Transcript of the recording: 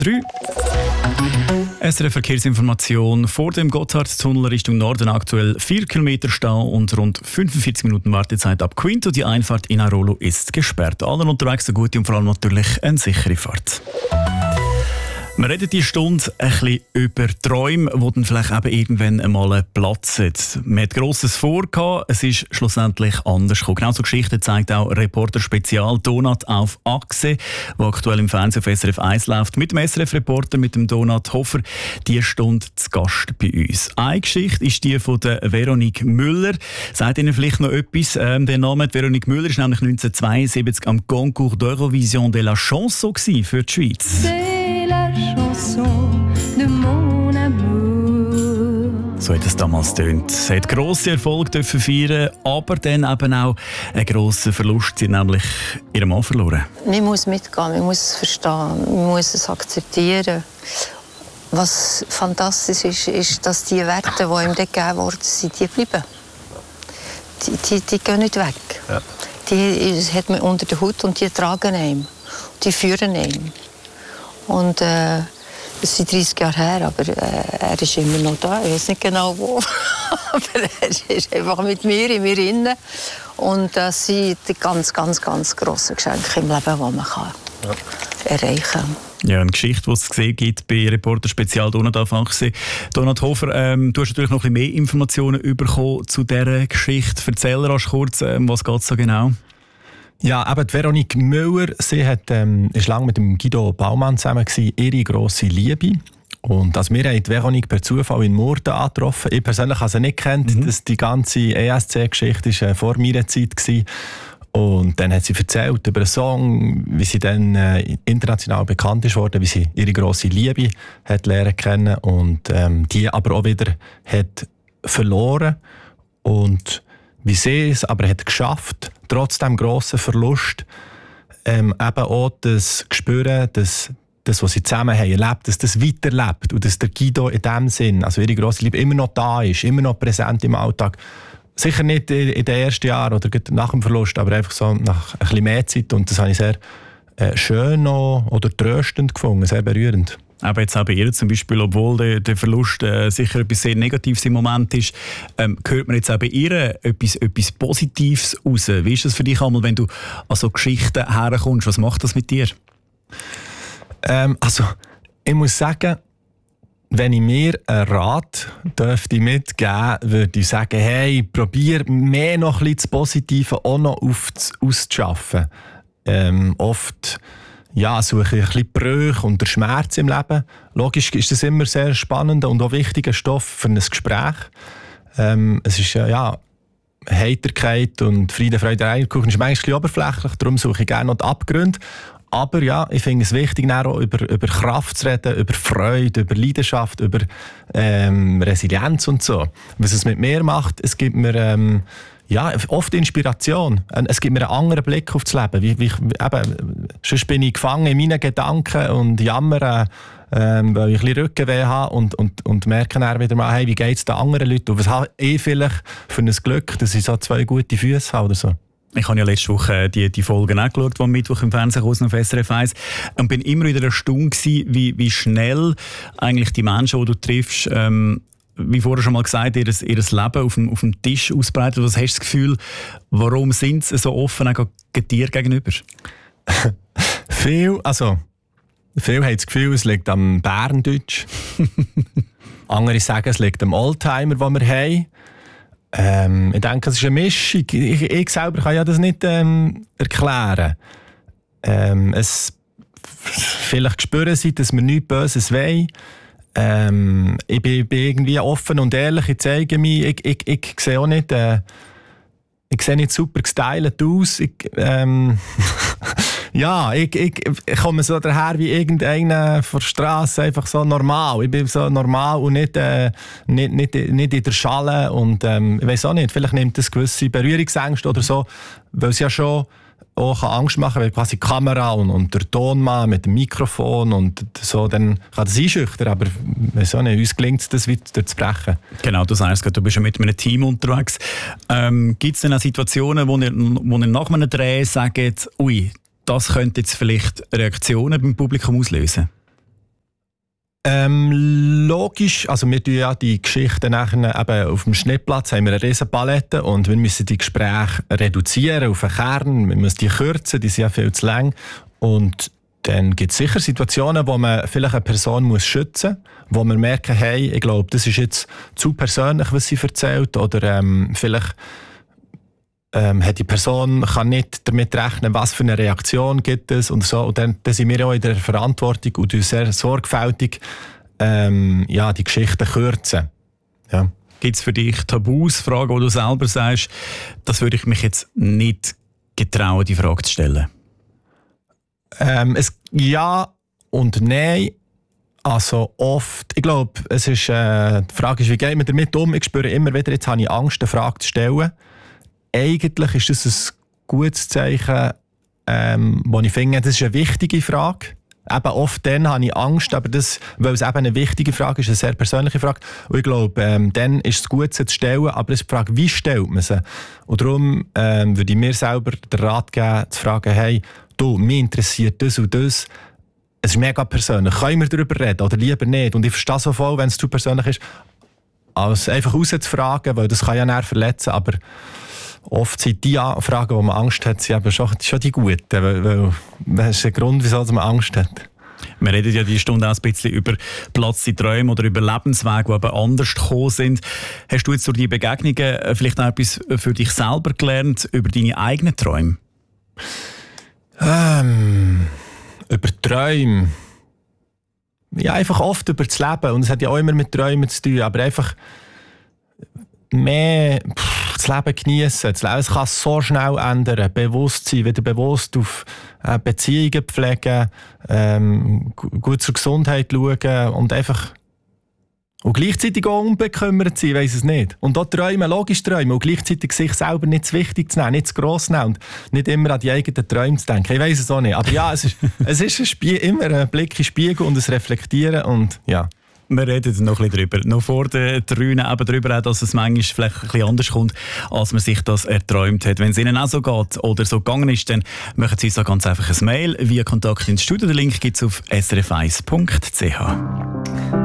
3. SRF Verkehrsinformation. Vor dem Gotthardtunnel Richtung Norden aktuell 4 Kilometer Stau und rund 45 Minuten Wartezeit ab Quinto. Die Einfahrt in Airolo ist gesperrt. Allen unterwegs eine gute und vor allem natürlich eine sichere Fahrt. Wir reden diese Stunde ein bisschen über Träume, die dann vielleicht eben irgendwann einmal platzen. Man hat Grosses vor, es ist schlussendlich anders gekommen. Genau so Geschichten zeigt auch Reporter Spezial Donat auf Achse, der aktuell im Fernsehen auf SRF 1 läuft. Mit dem SRF-Reporter, mit dem Donat Hofer, diese Stunde zu Gast bei uns. Eine Geschichte ist die von der Veronique Müller. Sagt Ihnen vielleicht noch etwas? Der Name Veronique Müller war nämlich 1972 am Concours d'Eurovision de la Chanson für die Schweiz. So hat es damals getönt. Sie hat grossen Erfolg feiern, aber dann eben auch einen grossen Verlust. Sie hat nämlich ihren Mann verloren. Man muss mitgehen, man muss es verstehen, man muss es akzeptieren. Was fantastisch ist, dass die Werte, die ihm gegeben worden sind, die bleiben. Die gehen nicht weg. Ja. Die hat man unter der Haut und die tragen ihn. Die führen ihn. Und es sind 30 Jahre her, aber er ist immer noch da. Ich weiß nicht genau wo. Aber er ist einfach mit mir, in mir drin. Und das sind die ganz, ganz, ganz grossen Geschenke im Leben, die man erreichen kann. Ja, eine Geschichte, die es gesehen gibt bei Reporter Spezial Donat auf Achse. Donat Hofer, du hast natürlich noch ein bisschen mehr Informationen bekommen zu dieser Geschichte. Erzähl rasch kurz, was geht es so genau? Ja, eben die Veronique Müller, sie ist lange mit dem Guido Baumann zusammen gewesen, ihre grosse Liebe. Und also wir haben die Veronique per Zufall in Murten angetroffen. Ich persönlich habe sie nicht gekannt, die ganze ESC-Geschichte war vor meiner Zeit gewesen. Und dann hat sie erzählt über einen Song, wie sie dann international bekannt ist worden, wie sie ihre grosse Liebe hat lernen kennen und die aber auch wieder hat verloren. Und wie sie es aber hat geschafft, trotz dem grossen Verlust, eben auch das Gespüren, das, was sie zusammen haben erlebt, dass das weiterlebt und dass der Guido in dem Sinn, also ihre grosse Liebe, immer noch da ist, immer noch präsent im Alltag. Sicher nicht in den ersten Jahren oder nach dem Verlust, aber einfach so nach ein bisschen mehr Zeit. Und das habe ich sehr schön oder tröstend gefunden, sehr berührend. Aber jetzt auch bei ihr zum Beispiel, obwohl der Verlust sicher etwas sehr Negatives im Moment ist, hört man jetzt auch bei ihr etwas Positives raus. Wie ist das für dich einmal, wenn du an so Geschichten herkommst? Was macht das mit dir? Also, ich muss sagen, wenn ich mir einen Rat dürfte mitgeben, würde ich sagen, hey, probier mehr noch ein bisschen das Positive auch noch auszuschaffen. Oft suche ich ein bisschen Brüche und der Schmerz im Leben. Logisch ist das immer sehr spannender und auch wichtiger Stoff für ein Gespräch. Es ist Heiterkeit und Friede, Freude, Eierkuchen ist manchmal ein bisschen oberflächlich, darum suche ich gerne noch die Abgründe. Aber ja, ich finde es wichtig, auch über Kraft zu reden, über Freude, über Leidenschaft, über Resilienz und so. Was es mit mir macht, es gibt mir oft Inspiration. Es gibt mir einen anderen Blick auf das Leben. Sonst bin ich gefangen in meinen Gedanken und jammere, weil ich ein bisschen Rückenweh habe und merke dann wieder mal, hey, wie geht es den anderen Leuten? Und was habe ich vielleicht für ein Glück, dass ich so 2 gute Füße habe oder so? Ich habe ja letzte Woche die Folgen auch geschaut, die am Mittwoch im Fernsehen kamen auf SRF 1 und bin immer wieder erstaunt gewesen, wie schnell eigentlich die Menschen, die du triffst, wie vorher schon mal gesagt, ihr Leben auf dem Tisch ausbreiten. Was hast du das Gefühl, warum sind sie so offen auch dir gegenüber? Viele haben das Gefühl, es liegt am Berndeutsch. Andere sagen, es liegt am Oldtimer, den wir haben. Ich denke, es ist eine Mischung. Ich selber kann ja das nicht erklären. Vielleicht spüren sie, dass wir nichts Böses wollen. Ich bin irgendwie offen und ehrlich, ich zeige mich. Ich sehe auch nicht, ich sehe nicht super gestylt aus. Ich komme so daher wie irgendeiner von der Straße, einfach so normal. Ich bin so normal und nicht in der Schale. Und ich weiss auch nicht, vielleicht nimmt das gewisse Berührungsängste oder so, weil es ja schon auch Angst machen kann, weil quasi die Kamera und der Tonmann mit dem Mikrofon und so, dann kann das einschüchtern, aber weiss auch nicht, uns gelingt es, das weiter zu brechen. Genau, du sagst gerade, du bist ja mit einem Team unterwegs. Gibt es denn auch Situationen, wo ihr nach einem Dreh sagt, ui, das könnte jetzt vielleicht Reaktionen beim Publikum auslösen? Logisch, also wir tun ja die Geschichten nachher eben auf dem Schnittplatz, haben wir eine riesen Palette und wir müssen die Gespräche reduzieren auf einen Kern, wir müssen die kürzen, die sind ja viel zu lang und dann gibt es sicher Situationen, wo man vielleicht eine Person muss schützen muss, wo man merken, hey, ich glaube, das ist jetzt zu persönlich, was sie erzählt oder vielleicht hat die Person kann nicht damit rechnen, was für eine Reaktion gibt es und so. Und dann sind wir auch in der Verantwortung und sehr sorgfältig die Geschichten kürzen. Ja. Gibt es für dich Tabus, Fragen, wo du selber sagst, das würde ich mich jetzt nicht getrauen, die Frage zu stellen? Ja und nein. Also oft, ich glaube, die Frage ist, wie geht man damit um? Ich spüre immer wieder, jetzt habe ich Angst, eine Frage zu stellen. Eigentlich ist das ein gutes Zeichen, wo ich finde, das ist eine wichtige Frage. Eben oft dann habe ich Angst, aber weil es eben eine wichtige Frage ist, eine sehr persönliche Frage. Und ich glaube, dann ist es gut, sie zu stellen, aber es ist die Frage, wie stellt man sie? Und darum würde ich mir selber den Rat geben, zu fragen, hey, du, mich interessiert das und das. Es ist mega persönlich. Können wir darüber reden oder lieber nicht? Und ich verstehe so voll, wenn es zu persönlich ist, als einfach rauszufragen, weil das kann ja näher verletzen, aber oft sind die Fragen, wo man Angst hat, sind eben schon die guten, weil das ist der Grund, wieso man Angst hat. Wir reden ja diese Stunde auch ein bisschen über Platz in Träumen oder über Lebenswege, die eben anders gekommen sind. Hast du jetzt durch die Begegnungen vielleicht auch etwas für dich selber gelernt, über deine eigenen Träume? Über Träume? Ja, einfach oft über das Leben. Und es hat ja auch immer mit Träumen zu tun, aber einfach mehr das Leben genießen. Das Leben kann so schnell ändern. Bewusstsein, wieder bewusst auf Beziehungen pflegen, gut zur Gesundheit schauen und einfach und gleichzeitig auch unbekümmert sein, weiss es nicht. Und auch träumen, logisch träumen und gleichzeitig sich selber nicht zu wichtig zu nehmen, nicht zu gross zu nehmen und nicht immer an die eigenen Träume zu denken. Ich weiss es auch nicht. Aber ja, es ist immer ein Blick in den Spiegel und ein Reflektieren und ja. Wir reden noch ein bisschen drüber. Noch vor den Trünen eben darüber, auch, dass es manchmal vielleicht ein bisschen anders kommt, als man sich das erträumt hat. Wenn es Ihnen auch so geht oder so gegangen ist, dann machen Sie uns da ganz einfach ein Mail via Kontakt ins Studio. Den Link gibt es auf srf1.ch.